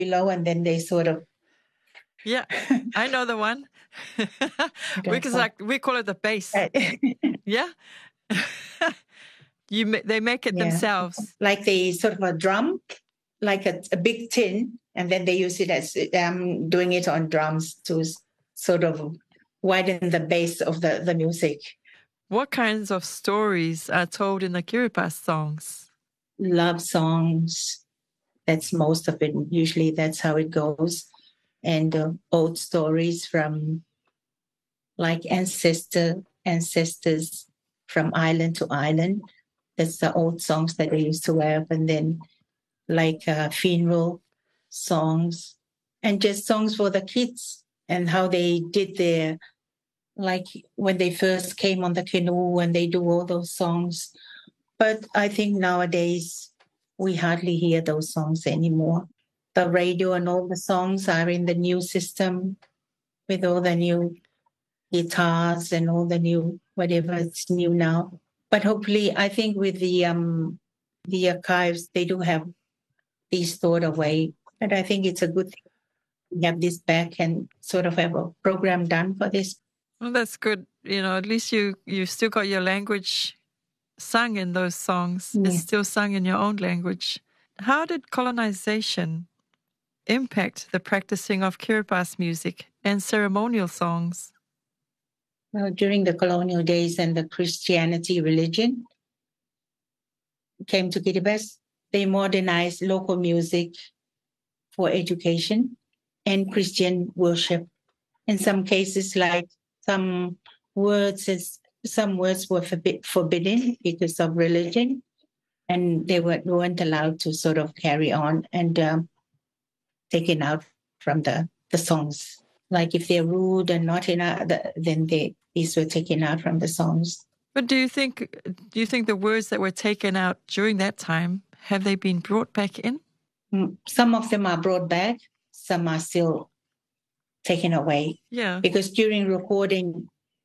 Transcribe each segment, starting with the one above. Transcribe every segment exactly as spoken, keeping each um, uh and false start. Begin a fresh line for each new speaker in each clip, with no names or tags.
below, and then they sort of...
Yeah, I know the one. we, cause like, we call it the bass. Yeah. you They make it yeah. themselves.
Like they sort of a drum, like a, a big tin, and then they use it as um, doing it on drums to sort of widen the bass of the, the music.
What kinds of stories are told in the Kiribati songs?
Love songs. That's most of it. Usually that's how it goes. And uh, old stories from like ancestor ancestors from island to island. That's the old songs that they used to have. And then like uh, funeral songs and just songs for the kids and how they did their, like when they first came on the canoe and they do all those songs. But I think nowadays we hardly hear those songs anymore. The radio and all the songs are in the new system with all the new guitars and all the new, whatever it's new now. But hopefully, I think with the um, the archives, they do have these stored away. But I think it's a good thing to have this back and sort of have a program done for this.
Well, that's good. You know, at least you, you still got your language sung in those songs. Yeah. It's still sung in your own language. How did colonization impact the practicing of Kiribati music and ceremonial songs?
Well, during the colonial days and the Christianity religion came to Kiribati, they modernized local music for education and Christian worship. In some cases, like some words, some words were forbidden because of religion, and they weren't allowed to sort of carry on and um, taken out from the, the songs. Like if they're rude and not enough, then they these were taken out from the songs.
But do you think do you think the words that were taken out during that time, have they been brought back in?
Some of them are brought back. Some are still taken away.
Yeah.
Because during recording,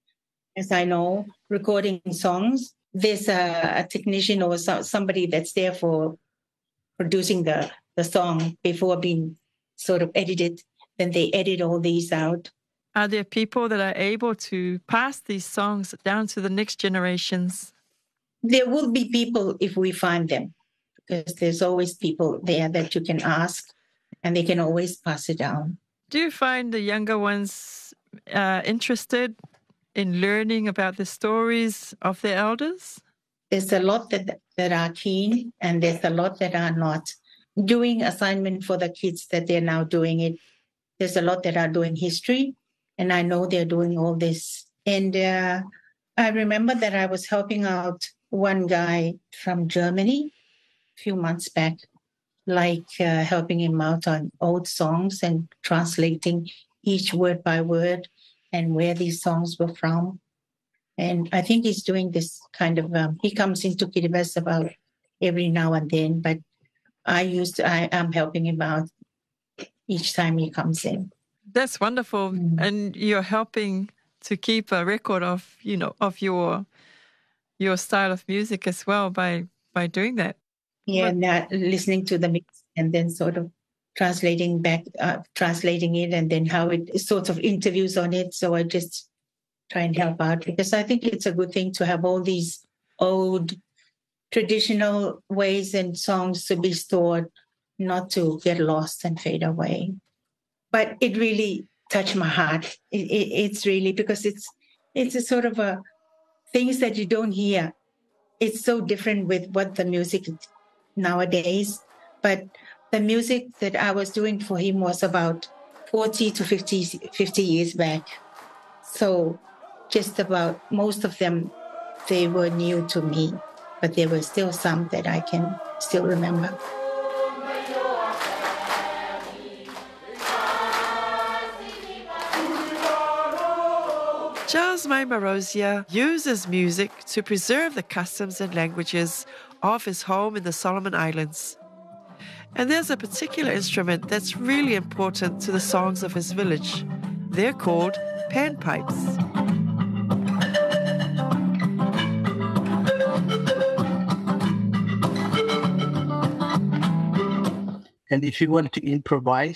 as I know, recording songs, there's a, a technician or so, somebody that's there for producing the, the song before being sort of edited. Then they edit all these out.
Are there people that are able to pass these songs down to the next generations?
There will be people if we find them, because there's always people there that you can ask and they can always pass it down.
Do you find the younger ones uh, interested in learning about the stories of their elders?
There's a lot that, that are keen and there's a lot that are not. Doing assignment for the kids that they're now doing it, there's a lot that are doing history, and I know they're doing all this. And uh, I remember that I was helping out one guy from Germany a few months back, like uh, helping him out on old songs and translating each word by word and where these songs were from. And I think he's doing this kind of, um, he comes into Kiribati about every now and then, but I used to, I am helping him out each time he comes in.
That's wonderful. Mm. And you're helping to keep a record of, you know, of your your style of music as well by by doing that.
Yeah, and uh, listening to the mix and then sort of translating back, uh, translating it, and then how it sort of interviews on it. So I just try and help out because I think it's a good thing to have all these old traditional ways and songs to be stored, not to get lost and fade away. But it really touched my heart. It, it, it's really because it's it's a sort of a things that you don't hear. It's so different with what the music nowadays. But the music that I was doing for him was about forty to fifty, fifty years back. So just about most of them, they were new to me, but there were still some that I can still remember.
Charles Mai Marosia uses music to preserve the customs and languages of his home in the Solomon Islands. And there's a particular instrument that's really important to the songs of his village. They're called panpipes.
And if you want to improvise,